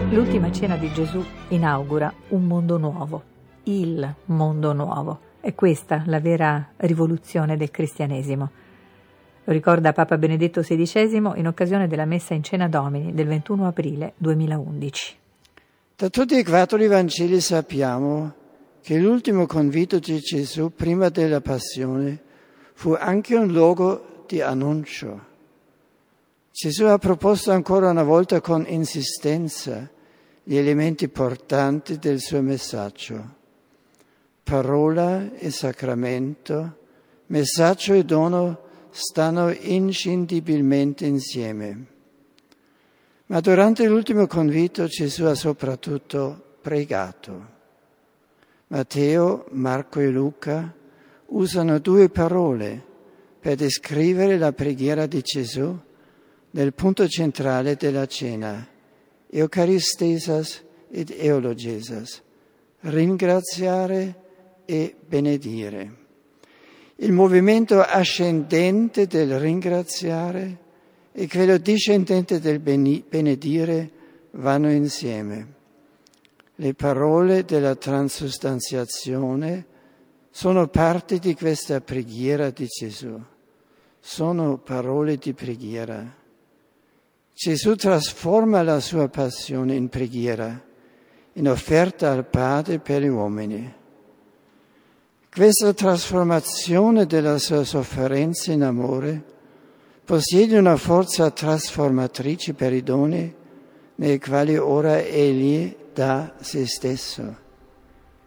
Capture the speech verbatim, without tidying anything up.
L'ultima cena di Gesù inaugura un mondo nuovo, il mondo nuovo. È questa la vera rivoluzione del cristianesimo. Lo ricorda Papa Benedetto sedicesimo in occasione della messa in Cena Domini del ventuno aprile duemilaundici. Da tutti e quattro i Vangeli sappiamo che l'ultimo convito di Gesù prima della passione fu anche un luogo di annuncio. Gesù ha proposto ancora una volta con insistenza gli elementi portanti del suo messaggio. Parola e sacramento, messaggio e dono stanno inscindibilmente insieme. Ma durante l'ultimo convito Gesù ha soprattutto pregato. Matteo, Marco e Luca usano due parole per descrivere la preghiera di Gesù nel punto centrale della cena, Eucharistesas ed Eulogesas, ringraziare e benedire. Il movimento ascendente del ringraziare e quello discendente del benedire vanno insieme. Le parole della transustanziazione sono parte di questa preghiera di Gesù, sono parole di preghiera. Gesù trasforma la sua passione in preghiera, in offerta al Padre per gli uomini. Questa trasformazione della sua sofferenza in amore possiede una forza trasformatrice per i doni nei quali ora egli dà se stesso.